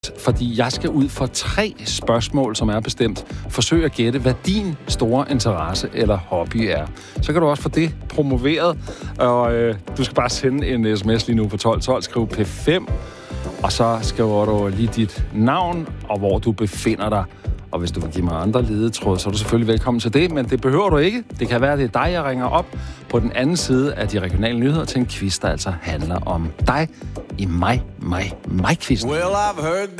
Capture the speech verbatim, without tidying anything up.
fordi jeg skal ud for tre spørgsmål, som er bestemt. Forsøg at gætte, hvad din store interesse eller hobby er. Så kan du også få det promoveret, og øh, du skal bare sende en sms lige nu på tolv tolv, skriv P fem, og så skriver du lige dit navn, og hvor du befinder dig. Og hvis du vil give mig andre ledetråd, så er du selvfølgelig velkommen til det, men det behøver du ikke. Det kan være, at det er dig, jeg ringer op på den anden side af de regionale nyheder til en quiz, der altså handler om dig i mig, mig, mig-quizzen. Well, I've heard